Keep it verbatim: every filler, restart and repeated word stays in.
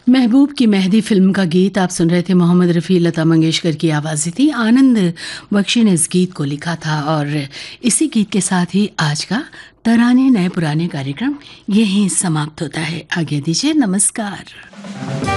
महबूब की मेहंदी फिल्म का गीत आप सुन रहे थे। मोहम्मद रफ़ी, लता मंगेशकर की आवाज़ें थी। आनंद बख्शी ने इस गीत को लिखा था और इसी गीत के साथ ही आज का तराने नए पुराने कार्यक्रम यहीं समाप्त होता है। आज्ञा दीजिए, नमस्कार।